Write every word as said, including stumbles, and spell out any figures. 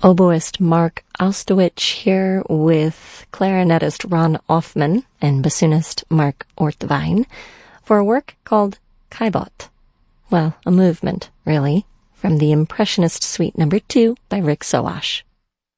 oboist Mark Ostowich here with clarinetist Ron Offman and bassoonist Mark Ortvine for a work called Caillebotte. Well, a movement, really, from the Impressionist Suite Number two by Rick Soash.